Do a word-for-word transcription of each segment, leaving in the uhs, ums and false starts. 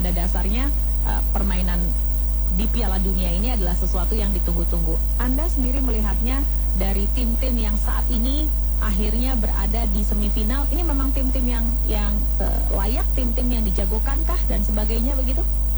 pada dasarnya uh, permainan di Piala Dunia ini adalah sesuatu yang ditunggu-tunggu. Anda sendiri melihatnya dari tim-tim yang saat ini akhirnya berada di semifinal, ini memang tim-tim yang yang uh, layak, tim-tim yang dijagokankah dan sebagainya begitu?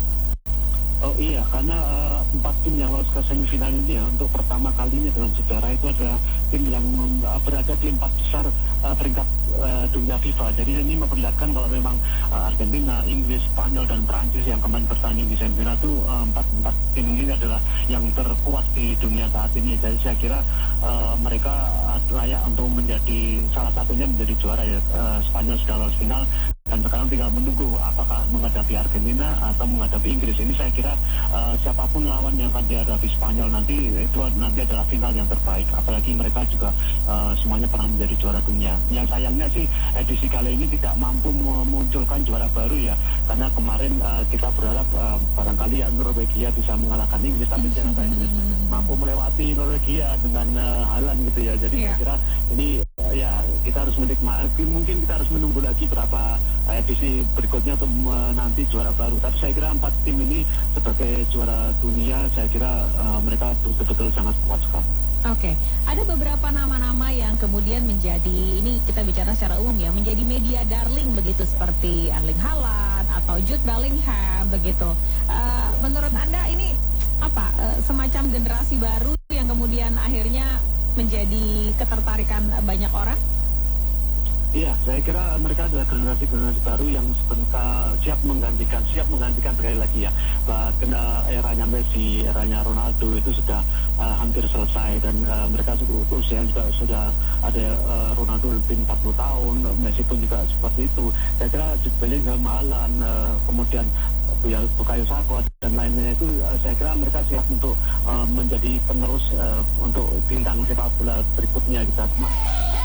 Oh iya, karena uh, empat tim yang lolos ke semifinal ini ya, untuk pertama kalinya dalam sejarah itu adalah tim yang uh, berada di empat besar uh, peringkat uh, dunia FIFA. Jadi ini memperlihatkan kalau memang uh, Argentina, Inggris, Spanyol, dan Prancis yang kemarin bertanding di semifinal itu uh, empat empat tim ini adalah yang terkuat di dunia saat ini. Jadi saya kira uh, mereka layak untuk menjadi salah satunya menjadi juara ya. Uh, Spanyol sudah lolos final. Dan sekarang tinggal menunggu apakah menghadapi Argentina atau menghadapi Inggris. Ini saya kira uh, siapapun lawan yang akan dihadapi Spanyol nanti itu nanti adalah final yang terbaik. Apalagi mereka juga uh, semuanya pernah menjadi juara dunia. Yang sayangnya sih edisi kali ini tidak mampu memunculkan juara baru ya. Karena kemarin uh, kita berharap uh, barangkali ya Norwegia bisa mengalahkan Inggris, tapi ternyata Inggris mampu melewati Norwegia dengan uh, Haaland gitu ya. Jadi yeah. saya kira ini uh, ya kita harus menikmati. Mungkin kita harus menunggu lagi berapa edisi berikutnya untuk menanti juara baru. Tapi saya kira empat tim ini sebagai juara dunia, saya kira uh, mereka betul-betul sangat kuat sekali. Oke, okay. Ada beberapa nama-nama yang kemudian menjadi, ini kita bicara secara umum ya, menjadi media darling begitu, seperti Erling Haaland atau Jude Bellingham begitu. Uh, menurut Anda ini apa, uh, semacam generasi baru yang kemudian akhirnya menjadi ketertarikan banyak orang? Iya, saya kira mereka adalah generasi-generasi baru yang sebentar siap menggantikan, siap menggantikan sekali lagi ya. Bahkan uh, eranya Messi, eranya Ronaldo itu sudah uh, hampir selesai dan uh, mereka sudah usia juga sudah ada uh, Ronaldo lebih empat puluh tahun, Messi pun juga seperti itu. Saya kira Jude Bellingham, Haaland, uh, kemudian Bukayo Saka dan lainnya itu uh, saya kira mereka siap untuk uh, menjadi penerus uh, untuk bintang sepak bola berikutnya kita.